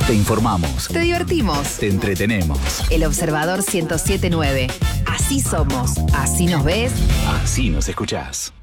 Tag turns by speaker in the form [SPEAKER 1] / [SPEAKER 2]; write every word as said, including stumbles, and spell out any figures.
[SPEAKER 1] Te informamos.
[SPEAKER 2] Te divertimos.
[SPEAKER 1] Te entretenemos.
[SPEAKER 2] El Observador ciento siete punto nueve. Así somos. Así nos ves.
[SPEAKER 1] Así nos escuchás.